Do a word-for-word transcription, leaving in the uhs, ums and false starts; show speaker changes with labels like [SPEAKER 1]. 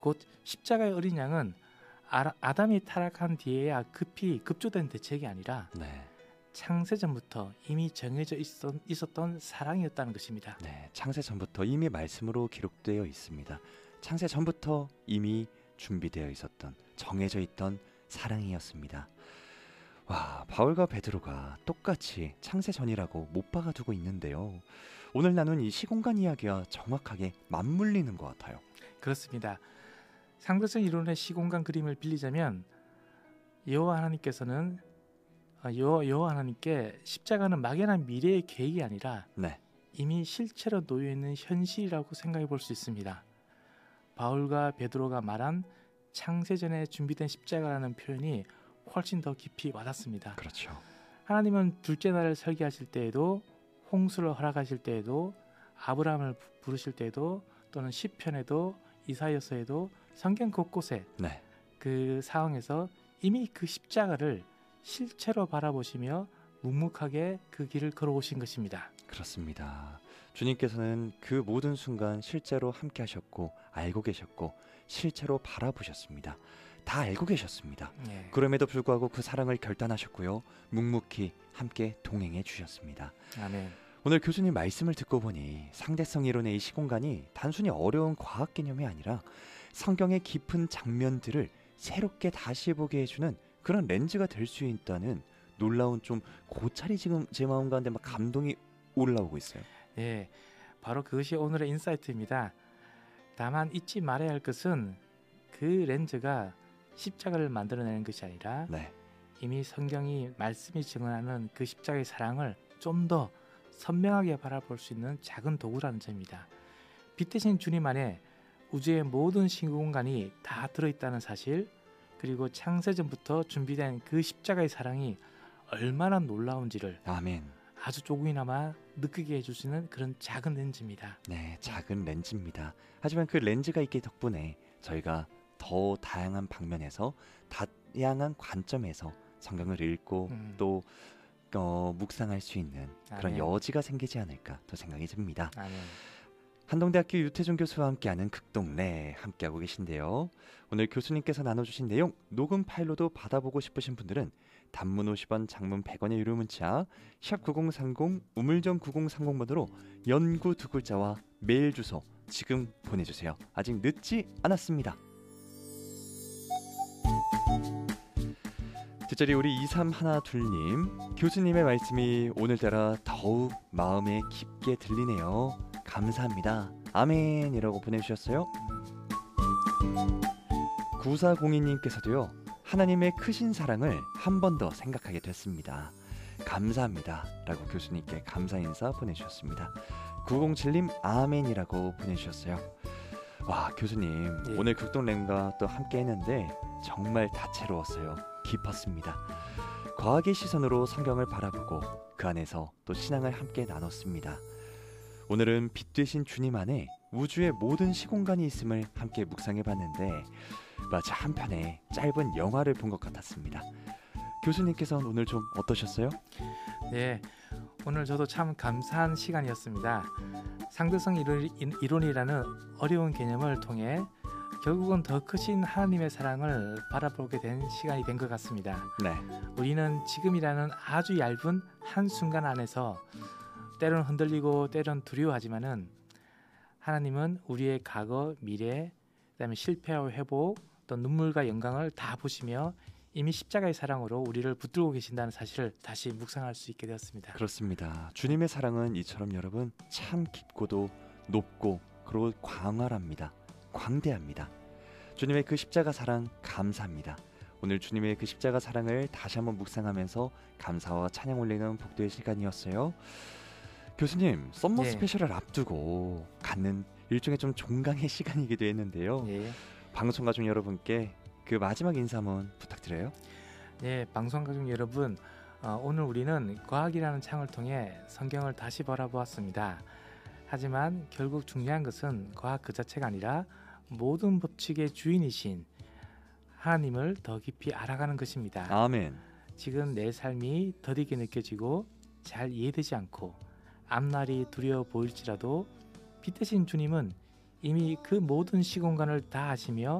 [SPEAKER 1] 곧 십자가의 어린 양은 아, 아담이 타락한 뒤에야 급히 급조된 대책이 아니라
[SPEAKER 2] 네.
[SPEAKER 1] 창세전부터 이미 정해져 있었, 있었던 사랑이었다는 것입니다.
[SPEAKER 2] 네, 창세전부터 이미 말씀으로 기록되어 있습니다. 창세전부터 이미 준비되어 있었던, 정해져 있던 사랑이었습니다. 와, 바울과 베드로가 똑같이 창세전이라고 못 박아두고 있는데요. 오늘 나눈 이 시공간 이야기와 정확하게 맞물리는 것 같아요.
[SPEAKER 1] 그렇습니다. 상대성 이론의 시공간 그림을 빌리자면 여호와 하나님께서는 여호와, 여호와 하나님께 십자가는 막연한 미래의 계획이 아니라
[SPEAKER 2] 네.
[SPEAKER 1] 이미 실체로 놓여있는 현실이라고 생각해 볼 수 있습니다. 바울과 베드로가 말한 창세전에 준비된 십자가라는 표현이 훨씬 더 깊이 와닿습니다.
[SPEAKER 2] 그렇죠.
[SPEAKER 1] 하나님은 둘째 날을 설계하실 때에도, 홍수를 허락하실 때에도, 아브라함을 부르실 때에도, 또는 시편에도, 이사야서에도, 성경 곳곳에
[SPEAKER 2] 네.
[SPEAKER 1] 그 상황에서 이미 그 십자가를 실체로 바라보시며 묵묵하게 그 길을 걸어오신 것입니다.
[SPEAKER 2] 그렇습니다. 주님께서는 그 모든 순간 실제로 함께 하셨고, 알고 계셨고, 실제로 바라보셨습니다. 다 알고 계셨습니다.
[SPEAKER 1] 네.
[SPEAKER 2] 그럼에도 불구하고 그 사랑을 결단하셨고요, 묵묵히 함께 동행해 주셨습니다.
[SPEAKER 1] 아멘.
[SPEAKER 2] 오늘 교수님 말씀을 듣고 보니 상대성 이론의 이 시공간이 단순히 어려운 과학 개념이 아니라 성경의 깊은 장면들을 새롭게 다시 보게 해주는 그런 렌즈가 될 수 있다는 놀라운, 좀 고찰이 지금 제 마음 가운데 막 감동이 올라오고 있어요.
[SPEAKER 1] 네, 바로 그것이 오늘의 인사이트입니다. 다만 잊지 말아야 할 것은 그 렌즈가 십자가를 만들어내는 것이 아니라
[SPEAKER 2] 네.
[SPEAKER 1] 이미 성경이 말씀이 증언하는 그 십자가의 사랑을 좀 더 선명하게 바라볼 수 있는 작은 도구라는 점입니다. 빛 대신 주님 안에 우주의 모든 시공간이 다 들어있다는 사실, 그리고 창세전부터 준비된 그 십자가의 사랑이 얼마나 놀라운지를
[SPEAKER 2] 아멘.
[SPEAKER 1] 아주 조금이나마 느끼게 해줄 수 있는 그런 작은 렌즈입니다.
[SPEAKER 2] 네, 작은 렌즈입니다. 하지만 그 렌즈가 있기 덕분에 저희가 더 다양한 방면에서, 다양한 관점에서 성경을 읽고
[SPEAKER 1] 음.
[SPEAKER 2] 또 어, 묵상할 수 있는 그런
[SPEAKER 1] 아멘.
[SPEAKER 2] 여지가 생기지 않을까 또 생각이 듭니다.
[SPEAKER 1] 아멘.
[SPEAKER 2] 한동대학교 유태준 교수와 함께하는 극동래 함께하고 계신데요. 오늘 교수님께서 나눠주신 내용 녹음 파일로도 받아보고 싶으신 분들은 단문 오십 원, 장문 백 원의 유료 문자 샵 구공삼공 우물정 구공삼공 번으로 연구 두 글자와 메일 주소 지금 보내주세요. 아직 늦지 않았습니다. 뒷자리 우리 이삼일이님, 교수님의 말씀이 오늘따라 더욱 마음에 깊게 들리네요. 감사합니다. 아멘이라고 보내주셨어요. 구사공이님께서도요, 하나님의 크신 사랑을 한 번 더 생각하게 됐습니다. 감사합니다 라고 교수님께 감사 인사 보내주셨습니다. 구공칠님 아멘이라고 보내주셨어요. 와, 교수님
[SPEAKER 1] 예.
[SPEAKER 2] 오늘 극동램과 또 함께 했는데 정말 다채로웠어요. 깊었습니다. 과학의 시선으로 성경을 바라보고 그 안에서 또 신앙을 함께 나눴습니다. 오늘은 빛 되신 주님 안에 우주의 모든 시공간이 있음을 함께 묵상해봤는데 마치 한 편의 짧은 영화를 본 것 같았습니다. 교수님께서는 오늘 좀 어떠셨어요?
[SPEAKER 1] 네, 오늘 저도 참 감사한 시간이었습니다. 상대성 이론, 이론이라는 어려운 개념을 통해 결국은 더 크신 하나님의 사랑을 바라보게 된 시간이 된 것 같습니다.
[SPEAKER 2] 네.
[SPEAKER 1] 우리는 지금이라는 아주 얇은 한순간 안에서 때론 흔들리고 때론 두려워하지만은 하나님은 우리의 과거, 미래, 그다음에 실패와 회복, 또 눈물과 영광을 다 보시며 이미 십자가의 사랑으로 우리를 붙들고 계신다는 사실을 다시 묵상할 수 있게 되었습니다.
[SPEAKER 2] 그렇습니다. 주님의 사랑은 이처럼 여러분 참 깊고도 높고 그리고 광활합니다. 광대합니다. 주님의 그 십자가 사랑 감사합니다. 오늘 주님의 그 십자가 사랑을 다시 한번 묵상하면서 감사와 찬양 올리는 복도의 시간이었어요. 교수님, 썸머
[SPEAKER 1] 네.
[SPEAKER 2] 스페셜을 앞두고 갖는 일종의 좀 종강의 시간이기도 했는데요.
[SPEAKER 1] 예.
[SPEAKER 2] 방송 가족 여러분께 그 마지막 인사 한번 부탁드려요.
[SPEAKER 1] 네, 방송 가족 여러분, 어, 오늘 우리는 과학이라는 창을 통해 성경을 다시 바라보았습니다. 하지만 결국 중요한 것은 과학 그 자체가 아니라 모든 법칙의 주인이신 하나님을 더 깊이 알아가는 것입니다.
[SPEAKER 2] 아멘.
[SPEAKER 1] 지금 내 삶이 더디게 느껴지고 잘 이해되지 않고 앞날이 두려워 보일지라도 빛 대신 주님은 이미 그 모든 시공간을 다 아시며